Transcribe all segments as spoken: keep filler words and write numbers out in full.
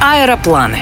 Аэропланы.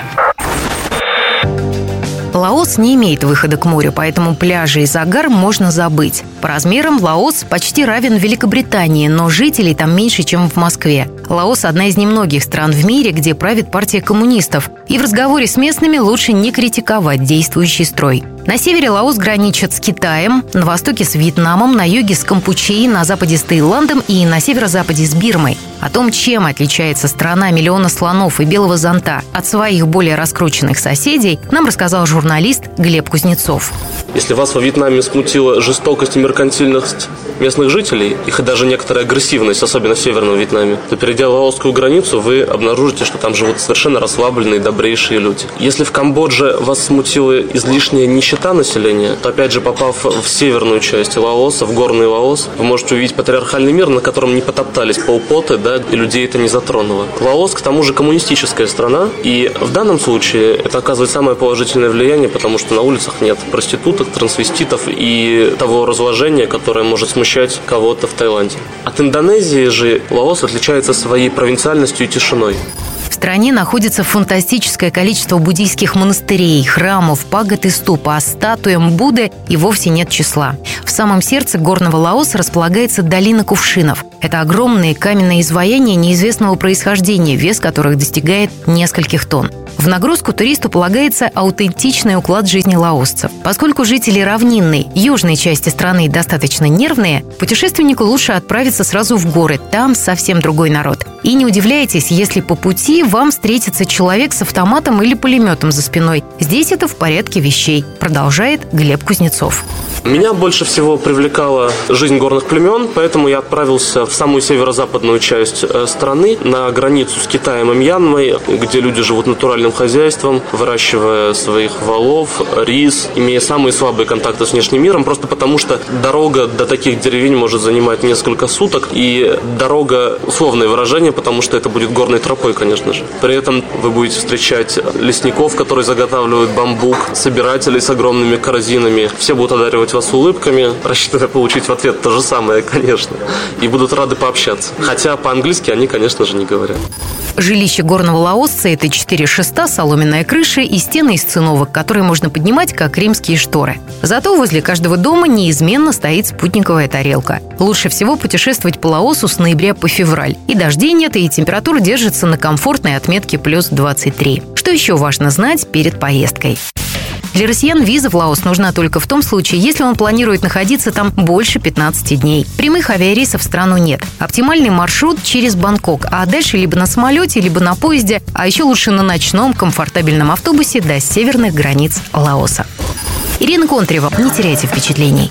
Лаос не имеет выхода к морю, поэтому пляжи и загар можно забыть. По размерам Лаос почти равен Великобритании, но жителей там меньше, чем в Москве. Лаос – одна из немногих стран в мире, где правит партия коммунистов. И в разговоре с местными лучше не критиковать действующий строй. На севере Лаос граничит с Китаем, на востоке с Вьетнамом, на юге с Кампучией, на западе с Таиландом и на северо-западе с Бирмой. О том, чем отличается страна миллиона слонов и белого зонта от своих более раскрученных соседей, нам рассказал журналист Глеб Кузнецов. Если вас во Вьетнаме смутила жестокость и меркантильность местных жителей, их даже некоторая агрессивность, особенно в Северном Вьетнаме, то, перейдя лаосскую границу, вы обнаружите, что там живут совершенно расслабленные, добрейшие люди. Если в Камбодже вас смутила излишняя нищета населения, то, опять же, попав в северную часть Лаоса, в горный Лаос, вы можете увидеть патриархальный мир, на котором не потоптались полпоты, да, и людей это не затронуло. Лаос, к тому же, коммунистическая страна, и в данном случае это оказывает самое положительное влияние, потому что на улицах нет проституток, трансвеститов и того разложения, которое может смущать кого-то в Таиланде. От Индонезии же Лаос отличается своей провинциальностью и тишиной. В стране находится фантастическое количество буддийских монастырей, храмов, пагод и ступ, а статуям Будды и вовсе нет числа. В самом сердце горного Лаоса располагается долина кувшинов. Это огромные каменные изваяния неизвестного происхождения, вес которых достигает нескольких тонн. В нагрузку туристу полагается аутентичный уклад жизни лаосцев. Поскольку жители равнинной, южной части страны достаточно нервные, путешественнику лучше отправиться сразу в горы, там совсем другой народ. И не удивляйтесь, если по пути вам встретится человек с автоматом или пулеметом за спиной. Здесь это в порядке вещей, продолжает Глеб Кузнецов. Меня больше всего привлекала жизнь горных племен, поэтому я отправился в самую северо-западную часть страны, на границу с Китаем и Мьянмой, где люди живут натуральным хозяйством, выращивая своих волов, рис, имея самые слабые контакты с внешним миром, просто потому что дорога до таких деревень может занимать несколько суток, и дорога – условное выражение, потому что это будет горной тропой, конечно же. При этом вы будете встречать лесников, которые заготавливают бамбук, собирателей с огромными корзинами, все будут одаривать вас улыбками, рассчитывая получить в ответ то же самое, конечно, и будут рады пообщаться. Хотя по-английски они, конечно же, не говорят. Жилище горного лаосца – это четыре шеста, соломенная крыша и стены из циновок, которые можно поднимать, как римские шторы. Зато возле каждого дома неизменно стоит спутниковая тарелка. Лучше всего путешествовать по Лаосу с ноября по февраль. И дождей нет, и температура держится на комфортной отметке плюс двадцать три. Что еще важно знать перед поездкой? Для россиян виза в Лаос нужна только в том случае, если он планирует находиться там больше пятнадцати дней. Прямых авиарейсов в страну нет. Оптимальный маршрут через Бангкок, а дальше либо на самолете, либо на поезде, а еще лучше на ночном комфортабельном автобусе до северных границ Лаоса. Ирина Контрева. Не теряйте впечатлений.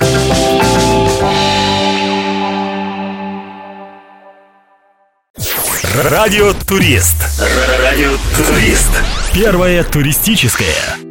Радио Турист. Радио Турист. Первое туристическое.